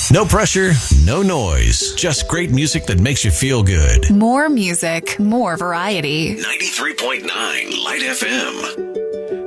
No pressure, no noise, just great music that makes you feel good. More music, more variety. 93.9 Light FM.